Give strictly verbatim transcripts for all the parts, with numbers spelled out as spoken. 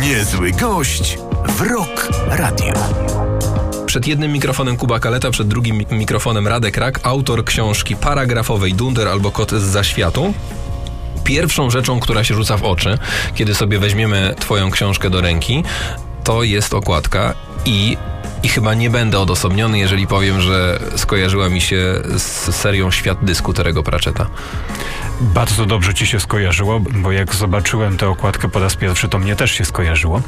Niezły gość w Rock Radio. Przed jednym mikrofonem Kuba Kaleta, przed drugim mikrofonem Radek Rak, autor książki paragrafowej Dunder albo Kot z zaświatu. Pierwszą rzeczą, która się rzuca w oczy, kiedy sobie weźmiemy twoją książkę do ręki, to jest okładka i, i chyba nie będę odosobniony, jeżeli powiem, że skojarzyła mi się z serią Świat dysku Terry'ego Pratchetta. Bardzo dobrze ci się skojarzyło, bo jak zobaczyłem tę okładkę po raz pierwszy, to mnie też się skojarzyło.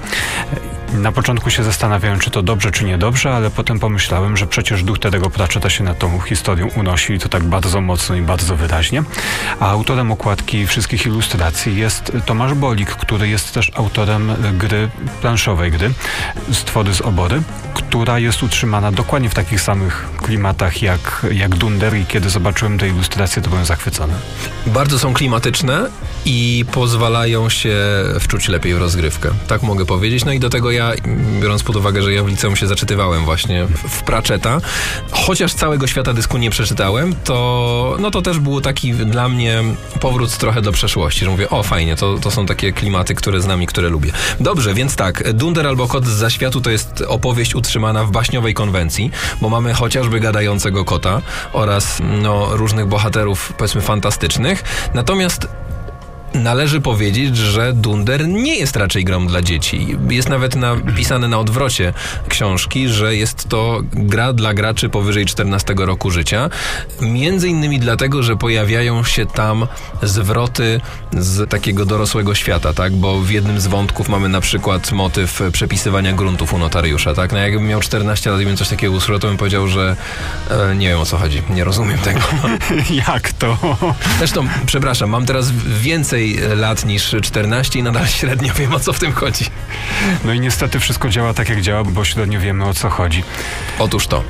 Na początku się zastanawiałem, czy to dobrze, czy niedobrze, ale potem pomyślałem, że przecież duch Terry'ego Pratchetta się nad tą historią unosi i to tak bardzo mocno i bardzo wyraźnie. A autorem okładki i wszystkich ilustracji jest Tomasz Bolik, który jest też autorem gry, planszowej gry Stwory z Obory, która jest utrzymana dokładnie w takich samych klimatach jak, jak Dunder i kiedy zobaczyłem te ilustracje, to byłem zachwycony. Bardzo są klimatyczne i pozwalają się wczuć lepiej w rozgrywkę. Tak mogę powiedzieć. No i do tego ja, biorąc pod uwagę, że ja w liceum się zaczytywałem właśnie w Pratchetta, chociaż całego Świata dysku nie przeczytałem, to, no to też był taki dla mnie powrót trochę do przeszłości, że mówię, o fajnie, to, to są takie klimaty, które znam i które lubię. Dobrze, więc tak, Dunder albo Kot z zaświatu to jest opowieść utrzymana w baśniowej konwencji, bo mamy chociażby gadającego kota oraz no, różnych bohaterów, powiedzmy, fantastycznych. Natomiast należy powiedzieć, że Dunder nie jest raczej grą dla dzieci. Jest nawet napisane na odwrocie książki, że jest to gra dla graczy powyżej czternastego roku życia. Między innymi dlatego, że pojawiają się tam zwroty z takiego dorosłego świata, tak? Bo w jednym z wątków mamy na przykład motyw przepisywania gruntów u notariusza, tak? No jakbym miał czternaście lat i bym coś takiego usłyszał, to bym powiedział, że e, nie wiem, o co chodzi. Nie rozumiem tego. Jak to? Zresztą, przepraszam, mam teraz więcej lat niż czternaście i nadal średnio wiem, o co w tym chodzi. No i niestety wszystko działa tak, jak działa, bo średnio wiemy, o co chodzi. Otóż to.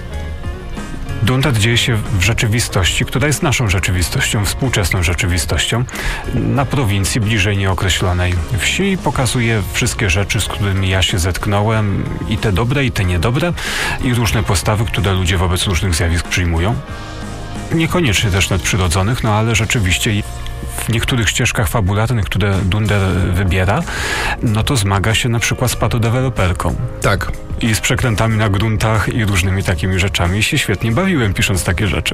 Dunder dzieje się w rzeczywistości, która jest naszą rzeczywistością, współczesną rzeczywistością, na prowincji bliżej nieokreślonej wsi. Pokazuje wszystkie rzeczy, z którymi ja się zetknąłem, i te dobre, i te niedobre, i różne postawy, które ludzie wobec różnych zjawisk przyjmują. Niekoniecznie też nadprzyrodzonych, no ale rzeczywiście w niektórych ścieżkach fabularnych, które Dunder wybiera, no to zmaga się na przykład z patodeweloperką. Tak. I z przekrętami na gruntach i różnymi takimi rzeczami. I się świetnie bawiłem, pisząc takie rzeczy.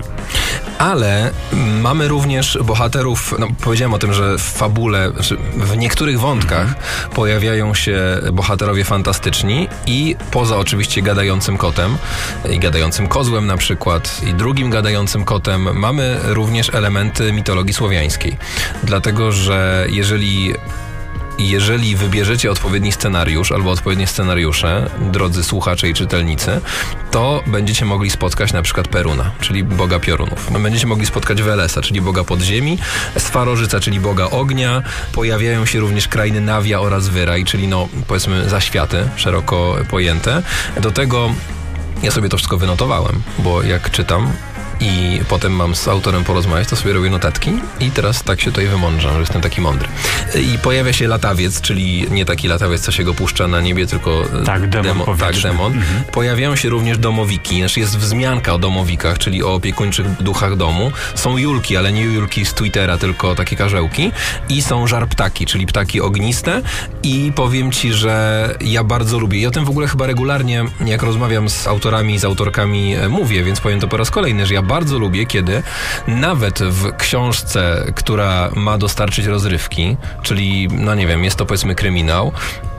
Ale mamy również bohaterów, no powiedziałem o tym, że w fabule, w niektórych wątkach mm-hmm. pojawiają się bohaterowie fantastyczni i poza oczywiście gadającym kotem i gadającym kozłem na przykład i drugim gadającym kotem mamy również elementy mitologii słowiańskiej. Dlatego, że jeżeli Jeżeli wybierzecie odpowiedni scenariusz albo odpowiednie scenariusze, drodzy słuchacze i czytelnicy, to będziecie mogli spotkać na przykład Peruna, czyli boga piorunów. Będziecie mogli spotkać Welesa, czyli boga podziemi, Swarożyca, czyli boga ognia. Pojawiają się również krainy Nawia oraz Wyraj, czyli no powiedzmy zaświaty szeroko pojęte. Do tego ja sobie to wszystko wynotowałem, bo jak czytam i potem mam z autorem porozmawiać, to sobie robię notatki i teraz tak się tutaj wymądrzam, że jestem taki mądry. I pojawia się latawiec, czyli nie taki latawiec, co się go puszcza na niebie, tylko tak, demon. Demo, tak, demon. Mhm. Pojawiają się również domowiki, znaczy jest wzmianka o domowikach, czyli o opiekuńczych duchach domu. Są julki, ale nie julki z Twittera, tylko takie karzełki. I są żarptaki, czyli ptaki ogniste. I powiem ci, że ja bardzo lubię. I o tym w ogóle chyba regularnie, jak rozmawiam z autorami i z autorkami, mówię, więc powiem to po raz kolejny, że ja bardzo lubię, kiedy nawet w książce, która ma dostarczyć rozrywki, czyli, no nie wiem, jest to powiedzmy kryminał,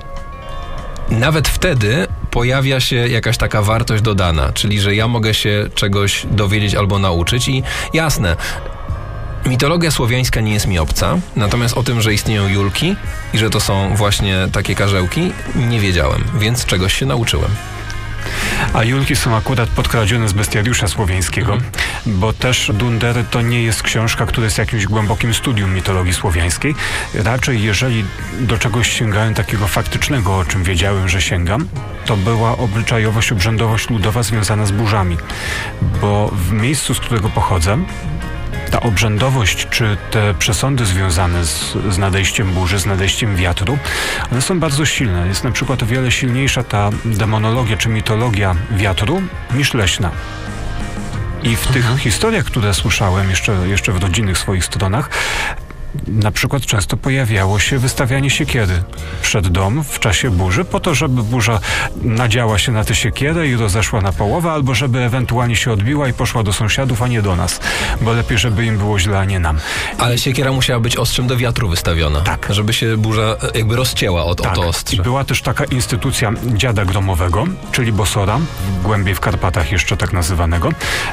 nawet wtedy pojawia się jakaś taka wartość dodana, czyli że ja mogę się czegoś dowiedzieć albo nauczyć i jasne, mitologia słowiańska nie jest mi obca, natomiast o tym, że istnieją julki i że to są właśnie takie karzełki, nie wiedziałem, więc czegoś się nauczyłem. A julki są akurat podkradzione z bestiariusza słowiańskiego, mhm. bo też Dunder to nie jest książka, która jest jakimś głębokim studium mitologii słowiańskiej. Raczej jeżeli do czegoś sięgałem takiego faktycznego, o czym wiedziałem, że sięgam, to była obyczajowość, obrzędowość ludowa związana z burzami. Bo w miejscu, z którego pochodzę, ta obrzędowość, czy te przesądy związane z, z nadejściem burzy, z nadejściem wiatru, one są bardzo silne. Jest na przykład o wiele silniejsza ta demonologia, czy mitologia wiatru niż leśna. I w tych mhm. historiach, które słyszałem jeszcze, jeszcze w rodzinnych swoich stronach, na przykład często pojawiało się wystawianie siekiery przed dom w czasie burzy, po to, żeby burza nadziała się na tę siekierę i rozeszła na połowę, albo żeby ewentualnie się odbiła i poszła do sąsiadów, a nie do nas, bo lepiej, żeby im było źle, a nie nam. Ale siekiera musiała być ostrzem do wiatru wystawiona, tak, żeby się burza jakby rozcięła od, tak. o to ostrze. I była też taka instytucja dziada gromowego, czyli bosora, głębiej w Karpatach jeszcze tak nazywanego,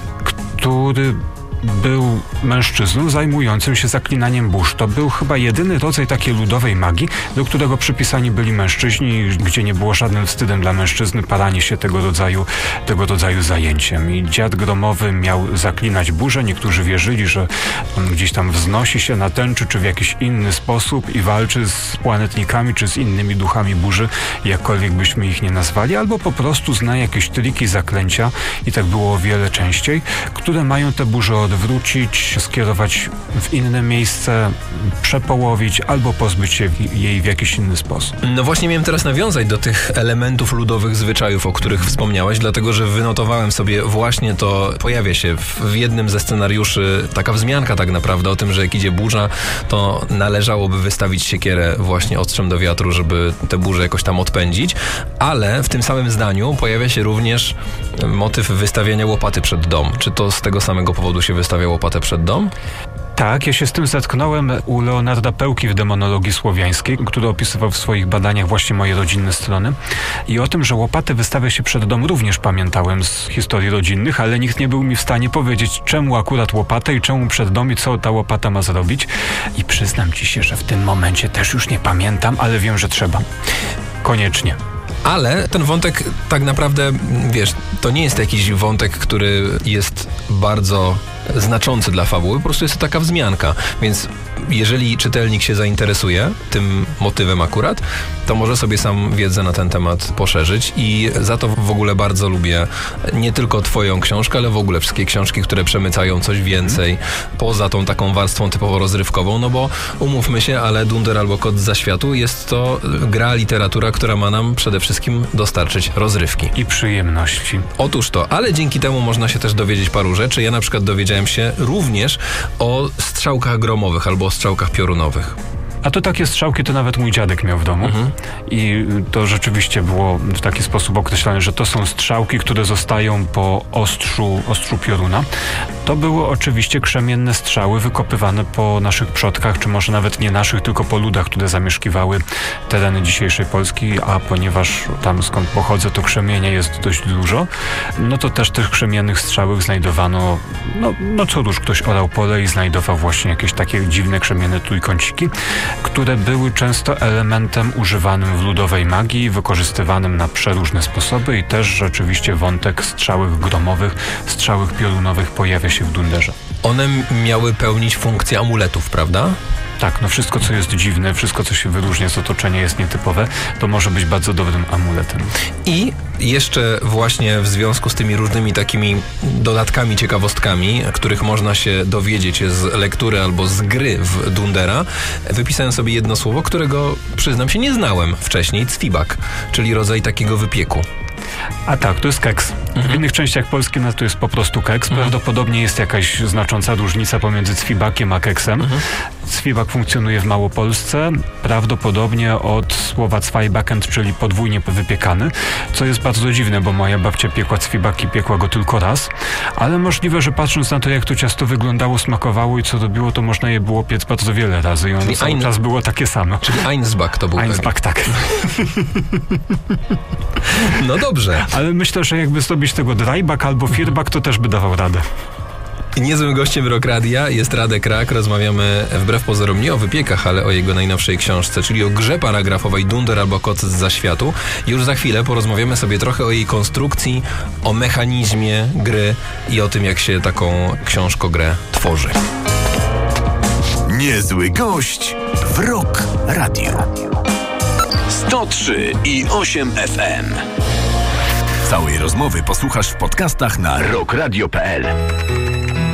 który był mężczyzną zajmującym się zaklinaniem burz. To był chyba jedyny rodzaj takiej ludowej magii, do którego przypisani byli mężczyźni, gdzie nie było żadnym wstydem dla mężczyzny paranie się tego rodzaju, tego rodzaju zajęciem. I dziad gromowy miał zaklinać burzę. Niektórzy wierzyli, że on gdzieś tam wznosi się na tęczy, czy w jakiś inny sposób i walczy z planetnikami, czy z innymi duchami burzy, jakkolwiek byśmy ich nie nazwali, albo po prostu zna jakieś triki, zaklęcia, i tak było o wiele częściej, które mają te burze odwrócić, skierować w inne miejsce, przepołowić albo pozbyć się jej w jakiś inny sposób. No właśnie miałem teraz nawiązać do tych elementów ludowych zwyczajów, o których wspomniałeś, dlatego że wynotowałem sobie właśnie to, pojawia się w jednym ze scenariuszy taka wzmianka tak naprawdę o tym, że jak idzie burza, to należałoby wystawić siekierę właśnie ostrzem do wiatru, żeby tę burzę jakoś tam odpędzić, ale w tym samym zdaniu pojawia się również motyw wystawiania łopaty przed dom. Czy to z tego samego powodu się wystawia łopatę przed dom? Tak, ja się z tym zetknąłem u Leonarda Pełki w demonologii słowiańskiej, który opisywał w swoich badaniach właśnie moje rodzinne strony. I o tym, że łopatę wystawia się przed dom, również pamiętałem z historii rodzinnych, ale nikt nie był mi w stanie powiedzieć, czemu akurat łopatę i czemu przed dom i co ta łopata ma zrobić. I przyznam ci się, że w tym momencie też już nie pamiętam, ale wiem, że trzeba. Koniecznie. Ale ten wątek tak naprawdę, wiesz, to nie jest jakiś wątek, który jest bardzo znaczący dla fabuły, po prostu jest to taka wzmianka, więc jeżeli czytelnik się zainteresuje tym motywem akurat, to może sobie sam wiedzę na ten temat poszerzyć i za to w ogóle bardzo lubię nie tylko twoją książkę, ale w ogóle wszystkie książki, które przemycają coś więcej poza tą taką warstwą typowo rozrywkową, no bo umówmy się, ale Dunder albo Kot z Zaświatu jest to gra, literatura, która ma nam przede wszystkim dostarczyć rozrywki. I przyjemności. Otóż to, ale dzięki temu można się też dowiedzieć paru rzeczy. Ja na przykład dowiedziałem się również o strzałkach gromowych albo o strzałkach piorunowych. A to takie strzałki to nawet mój dziadek miał w domu. Mhm. I to rzeczywiście było w taki sposób określone, że to są strzałki, które zostają po ostrzu, ostrzu pioruna. To były oczywiście krzemienne strzały wykopywane po naszych przodkach, czy może nawet nie naszych, tylko po ludach, które zamieszkiwały tereny dzisiejszej Polski, a ponieważ tam skąd pochodzę, to krzemienia jest dość dużo, no to też tych krzemiennych strzałek znajdowano, no, no co róż, ktoś orał pole i znajdował właśnie jakieś takie dziwne krzemienne trójkąciki, które były często elementem używanym w ludowej magii, wykorzystywanym na przeróżne sposoby i też rzeczywiście wątek strzałek gromowych, strzałek piorunowych pojawia się w Dunderze. One miały pełnić funkcję amuletów, prawda? Tak, no wszystko, co jest dziwne, wszystko, co się wyróżnia z otoczenia, jest nietypowe, to może być bardzo dobrym amuletem. I jeszcze właśnie w związku z tymi różnymi takimi dodatkami, ciekawostkami, których można się dowiedzieć z lektury albo z gry w Dundera, wypisałem sobie jedno słowo, którego, przyznam się, nie znałem wcześniej, cwibak, czyli rodzaj takiego wypieku. A tak, to jest keks. Mhm. W innych częściach Polski no, to jest po prostu keks. Mhm. Prawdopodobnie jest jakaś znacząca różnica pomiędzy cwibakiem a keksem. Mhm. Cwibak funkcjonuje w Małopolsce, prawdopodobnie od słowa zweibackend, czyli podwójnie wypiekany, co jest bardzo dziwne, bo moja babcia piekła cwibak i piekła go tylko raz, ale możliwe, że patrząc na to, jak to ciasto wyglądało, smakowało i co robiło, to można je było piec bardzo wiele razy i ono cały ein... czas było takie samo. Czyli Einsbach to był. Einsbach, tak. No dobrze. Ale myślę, że jakby zrobić tego dryback albo firback, to też by dawał radę. Niezłym gościem Rock Radia jest Radek Rak. Rozmawiamy wbrew pozorom nie o wypiekach, ale o jego najnowszej książce, czyli o grze paragrafowej Dunder albo Kot z Zaświatu. Już za chwilę porozmawiamy sobie trochę o jej konstrukcji, o mechanizmie gry i o tym, jak się taką książkogrę tworzy. Niezły gość w Rock Radio. sto trzy i osiem F M. Całej rozmowy posłuchasz w podcastach na rock radio kropka p l.